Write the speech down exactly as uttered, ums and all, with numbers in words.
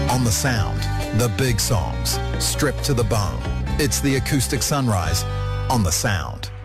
On the Sound, the big songs, stripped to the bone. It's the acoustic sunrise on the Sound.